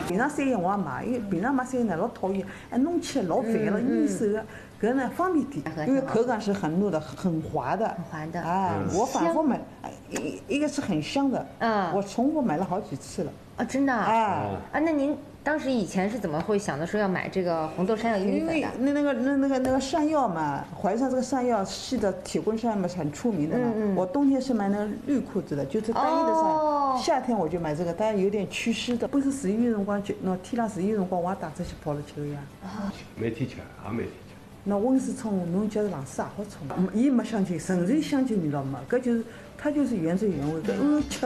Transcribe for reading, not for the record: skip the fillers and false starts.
平常山药我也买，因为平常买山药呢老讨厌，弄起来老烦了，粘手的。搿呢方便点，因为口感是很糯的，很滑的。 很滑的。 我反复买，一个是很香的。我重复买了好几次了。 真的那您当时以前是怎么会想的说要买这个红豆山药薏米粉的？ 因为那个山药嘛，淮山这个山药细的铁棍山药嘛是很出名的嘛。我冬天是买那个绿裤子的，就是单一的山药。夏天我就买这个，但有点祛湿的。不是11月辰光就那天冷11月辰光，我也带出去跑了吃呀。 每天吃，也每天吃。 那温水冲，侬叫冷水也好冲。伊没香精，纯粹香精味道没，搿就是它就是原汁原味的。吃